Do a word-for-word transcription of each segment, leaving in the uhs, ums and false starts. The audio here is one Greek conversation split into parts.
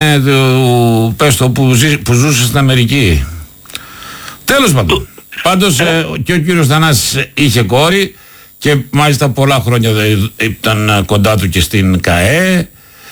είναι το, πες το, που, ζει, που ζούσε στην Αμερική. Τέλος πάντων. Πάντως ε, και ο κύριος Θανάσης είχε κόρη και μάλιστα πολλά χρόνια ήταν κοντά του και στην ΚΑΕ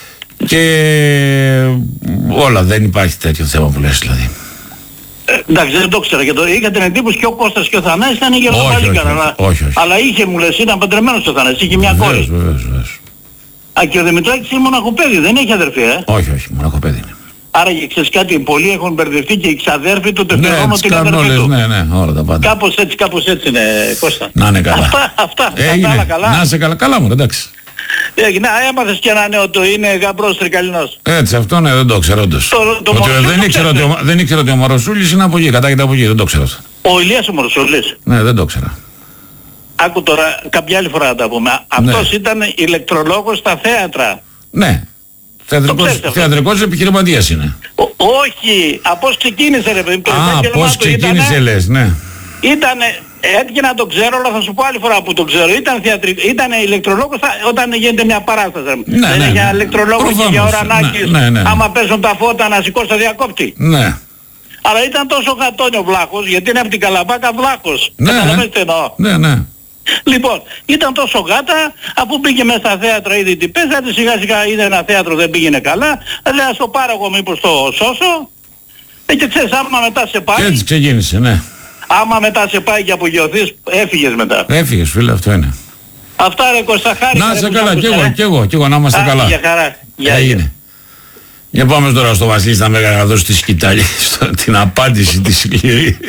και όλα, δεν υπάρχει τέτοιο θέμα που λες δηλαδή. Ε, εντάξει, δεν το ξέρω και το είχα την εντύπωση και ο Κώστας και ο Θανάσης ήταν γεροπαλίκαρα. Αλλά, όχι, όχι. αλλά είχε, μου λες, ήταν παντρεμένος ο Θανάσης, είχε μια βεβαίως, κόρη. βεβαίως, βεβαίως. Α, και ο Δημητράκης είναι μοναχοπέδι, δεν έχει αδερφή, ε. Όχι, όχι, μοναχοπέδι είναι. Άρα ξέρεις κάτι, πολλοί έχουν μπερδευτεί και οι ξαδέρφοι του τεφτερώνω ναι, την αδερφή του. Ναι, ναι, όλα τα πάντα. Κάπως έτσι, κάπως έτσι είναι, Κώστα. Να είναι καλά. Αυτά, αυτά, Έγινε. αυτά, καλά. Να είσαι καλά, καλά μου, εντάξει. Έγινε, έμαθες και ένα νέο, το είναι γαμπρός τρικαλινός. Έτσι, αυτό ναι, δεν το ξέρω όντως. Το, το ότι, δεν, ήξερα ότι, ο, δεν ήξερα ότι ο Μαροσούλης είναι από εκεί, κατάγεται από εκεί, δεν το ξέρω αυτό. Ο Ηλίας ο Μαροσούλης. Ναι, δεν το ξέρα. Άκου τώρα, κάποια άλλη φορά να τα πούμε. Ναι. Αυτός ήταν ηλεκτρολόγος στα θέατρα. Ναι. Θεατρικός, θεατρικός επιχειρηματίας είναι. Ο, όχι, από πώς ξεκίνησε ρε παιδί. Α, πώς ξεκίνησε ήτανε, λες, ναι. Ήτανε, έτυχε να το ξέρω, αλλά θα σου πω άλλη φορά που το ξέρω. Ήταν, θεατρικ, ήταν ηλεκτρολόγος όταν γίνεται μια παράσταση. Ναι, δεν ναι, έχει ναι. ηλεκτρολόγος και για ουρανάκης, ναι, ναι, ναι. άμα παίζουν τα φώτα να σηκώσει το διακόπτη. Ναι. Αλλά ήταν τόσο γατόνιο βλάχος, γιατί είναι από την Καλαμπάκα βλάχος. Ναι, Καταλαβαίνετε τι εννοώ. Ναι, ναι. Λοιπόν, ήταν τόσο γάτα, αφού πήγε μέσα στα θέατρα ήδη τι παίζατε, σιγά σιγά είδε ένα θέατρο δεν πήγαινε καλά, λέει ας το πάρω εγώ μήπως το σώσω, ε, και ξέρεις άμα μετά σε πάει, Και έτσι ξεκίνησε, ναι. άμα μετά σε πάει και απογειωθείς, έφυγες μετά. Έφυγες φίλε, αυτό είναι. Αυτά ρε Κώστα, χάρηκα. Να είσαι καλά, κι εγώ, κι εγώ, κι εγώ, να είμαστε καλά. Για χαρά. Για έγινε. Για πάμε τώρα στο Βασίλη στα Μέγα να δώσει τη σκητάλη, την απάντηση τη σκληρή.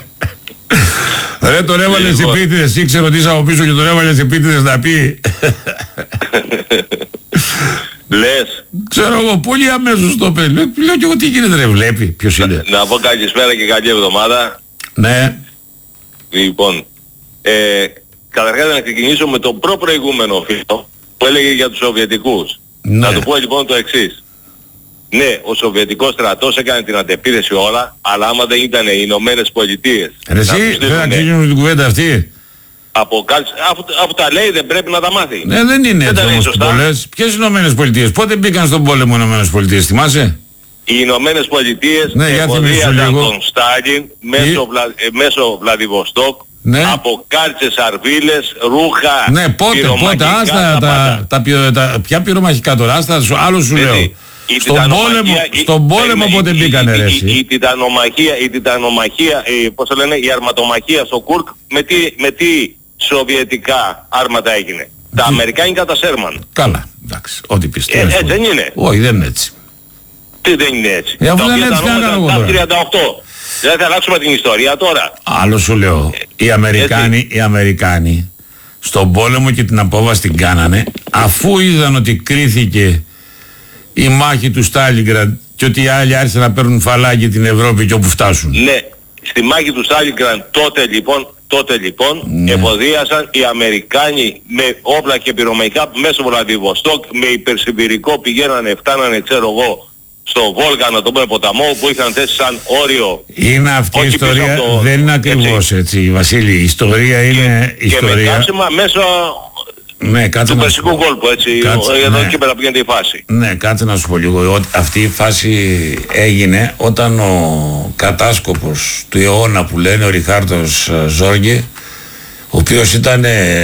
Ρε τον έβαλες επίτηδες, ήξερε ότι είσαι από πίσω και τον έβαλες επίτηδες να πει. Λες. Ξέρω εγώ, πολύ αμέσως το πει. Λέω κι εγώ τι γίνεται ρε, βλέπει, ποιος είναι. Να πω καλησπέρα και καλή εβδομάδα. Ναι. Λοιπόν, ε, καταρχάς να ξεκινήσω με το προ-προηγούμενο φίλο που έλεγε για τους Σοβιετικούς. Ναι. Να του πω λοιπόν το εξής. Ναι, ο Σοβιετικός στρατός έκανε την αντεπίθεση όλα, αλλά άμα δεν ήταν οι Ηνωμένες Πολιτείες. Ρε εσύ, δεν θα ξεκινήσουμε την κουβέντα αυτή. Από κάτω, αφού, αφού τα λέει δεν πρέπει να τα μάθει. Ναι, δεν είναι έτσι όμως που το λες. Ποιες Ηνωμένες Πολιτείες, πότε μπήκαν στον πόλεμο οι Ηνωμένες Πολιτείες, θυμάσαι? Οι Ηνωμένες Πολιτείες ναι, εφοδίαζαν τον Στάλιν μέσω, Βλα, ε, μέσω Βλαδιβοστόκ, ναι. από κάλτσες, αρβίλες, ρούχα, ναι, πότε, πότε, άστα, τα, τα, τα, τα, ποια πυρομαχικά τώρα, άστα, άλλο σου λέω. Στον πόλεμο, στον πόλεμο πότε μπήκανε ρε εσύ. Η τιτανομαχία, η τιτανομαχία, πώς το λένε, η αρματομαχία στο Κουρκ με τι, με τι σοβιετικά άρματα έγινε. Τα αμερικάνικα τα Σέρμαν. Καλά, εντάξει, ό,τι πιστεύεις. Ε, έτσι δεν είναι. Όχι, δεν είναι έτσι. Τι δεν είναι έτσι. Ε, αφού δεν είναι έτσι, τι να κάνω εγώ τώρα. τριάντα οκτώ. Δεν θα αλλάξουμε την ιστορία τώρα. Άλλο σου λέω, οι Αμερικάνοι, οι Αμερικάνοι στον πόλεμο και την απόβαση την κάνανε αφού είδαν ότι κρίθηκε η μάχη του Στάλινγκραντ και ότι οι άλλοι άρχισαν να παίρνουν φαλάκι την Ευρώπη και όπου φτάσουν. Ναι, στη μάχη του Στάλινγκραντ τότε λοιπόν, τότε λοιπόν ναι. εφοδίασαν οι Αμερικάνοι με όπλα και πυρομαχικά μέσω Βλαδιβοστόκ, με υπερσιβηρικό πηγαίνανε, φτάνανε ξέρω εγώ στο Βόλγανο, τον ποταμό που είχαν θέσει σαν όριο. Είναι αυτή η ιστορία, το, δεν είναι ακριβώς έτσι, έτσι Βασίλη, η ιστορία είναι και, ιστορία. Και με κάσιμα μέσω ναι, του Περσικού κόλπου, έτσι, κάτσε, εδώ ναι. και πέρα πήγαινε η φάση. Ναι, κάτσε να σου πω λίγο, αυτή η φάση έγινε όταν ο κατάσκοπος του αιώνα που λένε ο Ριχάρντος Ζόργκε, ο οποίος ήταν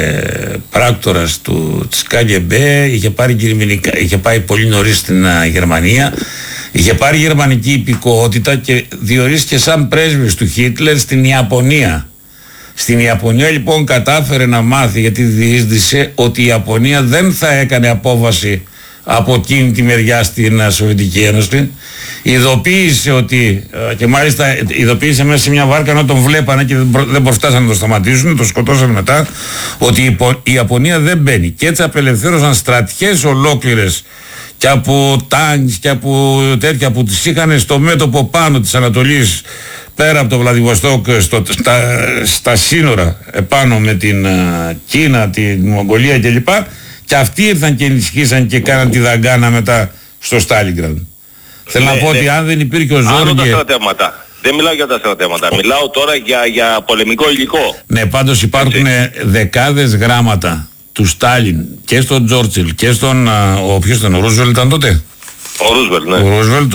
ε, πράκτορας του, της ΚΑΓΕΜΠΕ, είχε, είχε πάει πολύ νωρίς στην α, Γερμανία, είχε πάρει γερμανική υπηκοότητα και διορίστηκε σαν πρέσβης του Χίτλερ στην Ιαπωνία. Στην Ιαπωνία λοιπόν κατάφερε να μάθει, γιατί διείσδησε, ότι η Ιαπωνία δεν θα έκανε απόβαση από εκείνη τη μεριά στην Σοβιετική Ένωση. Ειδοποίησε ότι, και μάλιστα ειδοποίησε μέσα σε μια βάρκα ενώ τον βλέπανε και δεν προφτάσαν να το σταματήσουν, το σκοτώσαν μετά, ότι η Ιαπωνία δεν μπαίνει. Και έτσι απελευθέρωσαν στρατιές ολόκληρες και από τάγκς και από τέτοια που τις είχαν στο μέτωπο πάνω της Ανατολής, πέρα από το Βλαδιβοστόκ, στο, στα, στα σύνορα επάνω με την uh, Κίνα, την Μογγολία κλπ. Και αυτοί ήρθαν και ενισχύσαν και κάναν τη δαγκάνα μετά στο Στάλινγκραντ. Θέλω ναι, να πω ναι. ότι αν δεν υπήρχε ο Ζόργκε... Άλλο τα στρατεύματα. Δεν μιλάω για τα στρατεύματα. Ο... Μιλάω τώρα για, για πολεμικό υλικό. Ναι, πάντως υπάρχουν δεκάδες γράμματα του Στάλιν και στον Τζόρτσιλ και στον... Ο ποιος ήταν, ο Ρούσβελτ ήταν τότε? Ο Ρούσβελτ, ναι. Ο Ρούσβελτ,